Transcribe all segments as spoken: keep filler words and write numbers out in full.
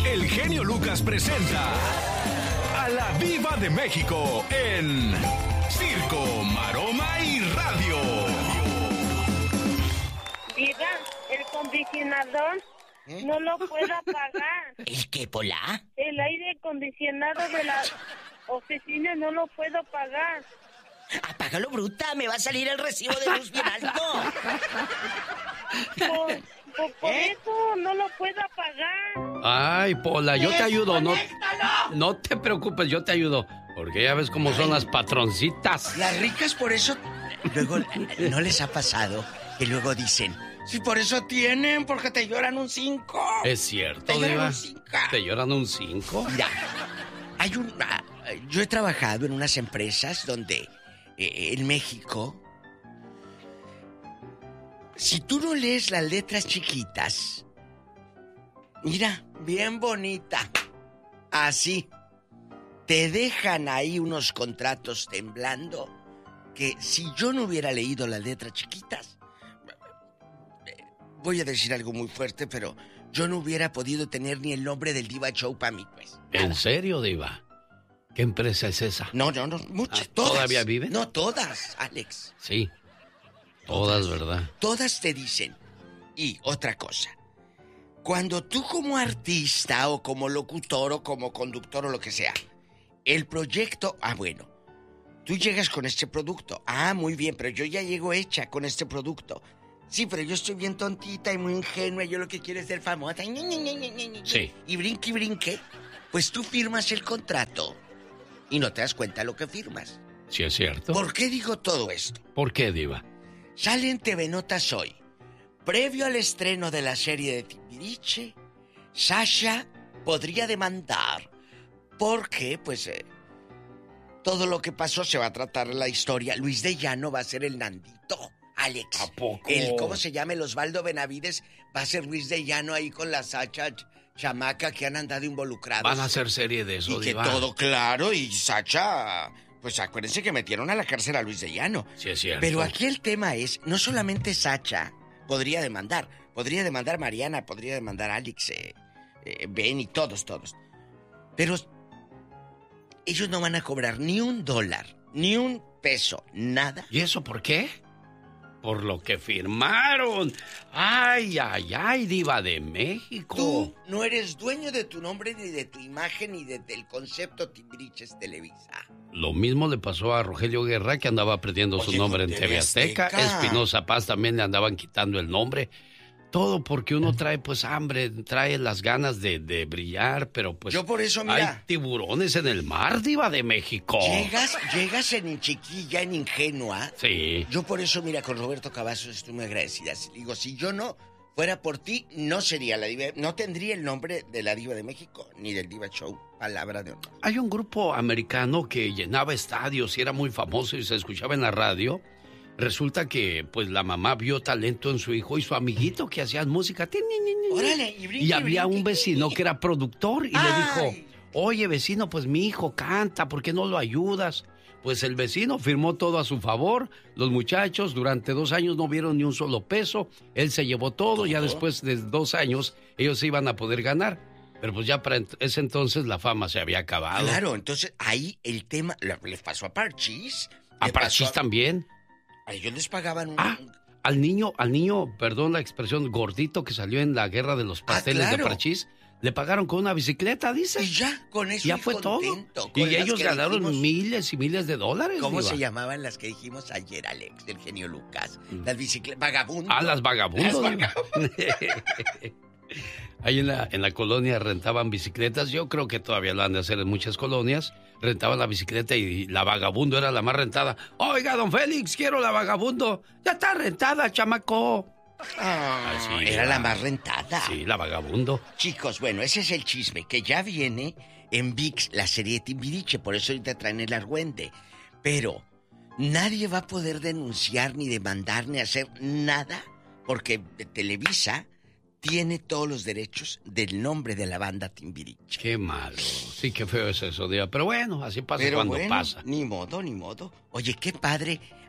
el genio Lucas presenta a la Diva de México en Circo, Maroma y Radio. Diva, el acondicionador ¿Eh? no lo puedo apagar. ¿El qué, Pola? El aire acondicionado de la oficina no lo puedo pagar. Apágalo, bruta, me va a salir el recibo de luz bien alto. Por, por, por ¿Eh? eso no lo puedo apagar. Ay, Pola, yo te ayudo, no, no te preocupes, yo te ayudo. Porque ya ves cómo son las patroncitas. Las ricas por eso... Luego, ¿no les ha pasado que luego dicen... Sí, por eso tienen, porque te lloran un cinco. Es cierto, te lloran Diva. un cinco. ¿Te lloran un cinco? Mira, hay un... Yo he trabajado en unas empresas donde... En México, si tú no lees las letras chiquitas, mira, bien bonita, así, te dejan ahí unos contratos temblando que si yo no hubiera leído las letras chiquitas, voy a decir algo muy fuerte, pero yo no hubiera podido tener ni el nombre del Diva Show para mí, pues. ¿En serio, Diva? ¿Qué empresa es esa? No, no, no, muchas, ah, todas. ¿Todavía vive? No, todas, Alex. Sí, todas, todas, ¿verdad? Todas te dicen. Y otra cosa, cuando tú como artista o como locutor o como conductor o lo que sea, el proyecto, ah, bueno, tú llegas con este producto, ah, muy bien, pero yo ya llego hecha con este producto. Sí, pero yo estoy bien tontita y muy ingenua, yo lo que quiero es ser famosa. Sí. Y brinque y brinque, pues tú firmas el contrato. Y no te das cuenta lo que firmas. Sí, es cierto. ¿Por qué digo todo esto? ¿Por qué, Diva? Sale en T V Notas hoy. Previo al estreno de la serie de Timbiriche, Sasha podría demandar. Porque, pues, eh, todo lo que pasó se va a tratar la historia. Luis de Llano va a ser el Nandito, Alex. ¿A poco? El, ¿cómo se llama? El Osvaldo Benavides va a ser Luis de Llano ahí con la Sasha... chamaca que han andado involucrados. Van a hacer serie de eso, y que Diva. todo claro, y Sacha, pues acuérdense que metieron a la cárcel a Luis de Llano. Sí, es cierto. Pero aquí el tema es, no solamente Sacha podría demandar, podría demandar Mariana, podría demandar Alex, eh, eh, Ben y todos, todos. Pero ellos no van a cobrar ni un dólar, ni un peso, nada. ¿Y eso por qué? Por lo que firmaron. Ay, ay, ay, Diva de México. Tú no eres dueño de tu nombre, ni de tu imagen, ni de, del concepto Timbiriches Televisa. Lo mismo le pasó a Rogelio Guerra, que andaba perdiendo Oye, su nombre en T V Azteca. Azteca. Espinosa Paz también le andaban quitando el nombre. Todo porque uno trae, pues, hambre, trae las ganas de, de brillar, pero pues... Yo por eso, mira... Hay tiburones en el mar, Diva de México. Llegas, llegas en chiquilla, en ingenua. Sí. Yo por eso, mira, con Roberto Cavazos estoy muy agradecida. Digo, si yo no fuera por ti, no sería la Diva... No tendría el nombre de la Diva de México, ni del Diva Show. Palabra de honor. Hay un grupo americano que llenaba estadios y era muy famoso y se escuchaba en la radio... Resulta que, pues, la mamá vio talento en su hijo y su amiguito que hacían música. Órale, y, brinque, y había brinque, un vecino que era productor y Ay. le dijo, oye, vecino, pues mi hijo canta, ¿por qué no lo ayudas? Pues el vecino firmó todo a su favor. Los muchachos durante dos años no vieron ni un solo peso. Él se llevó todo. ¿Todo? Ya después de dos años ellos se iban a poder ganar. Pero pues ya para ese entonces la fama se había acabado. Claro, entonces ahí el tema... Les pasó a Parchís. A Parchís a... también. A ellos les pagaban un... Ah, al niño, al niño, perdón la expresión, gordito que salió en la guerra de los pasteles ah, claro. de Parchís, le pagaron con una bicicleta, dice. Y ya, con eso ya fue contento, todo. Y ellos ganaron dijimos, miles y miles de dólares. ¿Cómo Diva? se llamaban las que dijimos ayer, Alex, del genio Lucas? Mm. Las bicicletas, vagabundos. Ah, las vagabundos. Las vagabundos. Ahí en la, en la colonia rentaban bicicletas. Yo creo que todavía lo han de hacer en muchas colonias. Rentaban la bicicleta y la vagabundo era la más rentada. Oiga, don Félix, quiero la vagabundo. Ya está rentada, chamaco. Ah, sí, era la más rentada. Sí, la vagabundo. Chicos, bueno, ese es el chisme. Que ya viene en V I X la serie de Timbiriche. Por eso ahorita traen el argüende. Pero nadie va a poder denunciar, ni demandar, ni hacer nada. Porque Televisa... tiene todos los derechos del nombre de la banda Timbiriche. Qué malo. Sí, qué feo es eso, Diva. Pero bueno, así pasa Pero cuando bueno, pasa. Ni modo, ni modo. Oye, qué padre.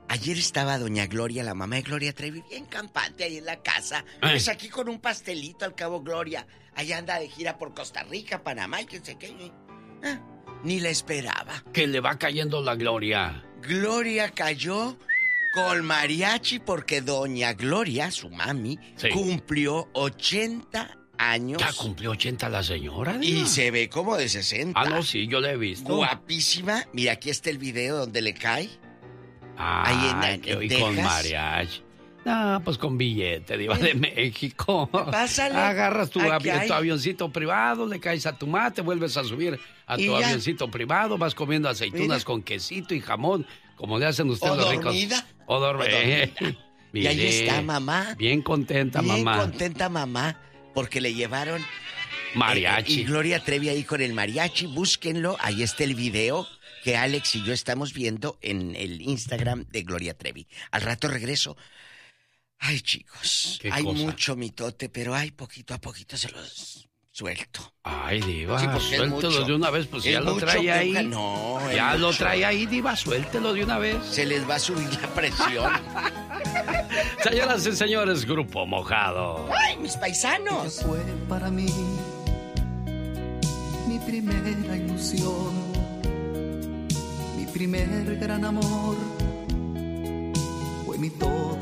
Ayer estaba doña Gloria, la mamá de Gloria Trevi, bien campante ahí en la casa. Ay. Pues aquí con un pastelito, al cabo Gloria. Allá anda de gira por Costa Rica, Panamá y que sé qué. Ah, ni la esperaba. Que le va cayendo la Gloria. Gloria cayó con mariachi porque doña Gloria, su mami, sí. cumplió ochenta años. ¿Ya cumplió ochenta la señora? Y se ve como de sesenta. Ah, no, sí, yo la he visto. Guapísima. Mira, aquí está el video donde le cae. Ah, ahí en, en y Texas. con mariachi. No, pues con billete, diva de México. Pásale. Agarras tu, avi hay... tu avioncito privado, le caes a tu mate, vuelves a subir a tu ya? avioncito privado, vas comiendo aceitunas Mira. con quesito y jamón, como le hacen ustedes o los dormida. ricos. O dormida. Y ahí está mamá. Bien contenta, bien mamá. Bien contenta mamá, porque le llevaron... Mariachi. Eh, y Gloria Trevi ahí con el mariachi, búsquenlo, ahí está el video que Alex y yo estamos viendo en el Instagram de Gloria Trevi. Al rato regreso. Ay, chicos, hay cosa? mucho mitote, pero ay, poquito a poquito se los suelto. Ay, diva, sí, suéltelo de una vez, pues ya lo trae ahí. Nunca, no, ya lo mucho. trae ahí, diva, suéltelo de una vez. Se les va a subir la presión. Señoras y señores, Grupo Mojado. ¡Ay, mis paisanos! Ella fue para mí mi primera ilusión, mi primer gran amor, fue mi todo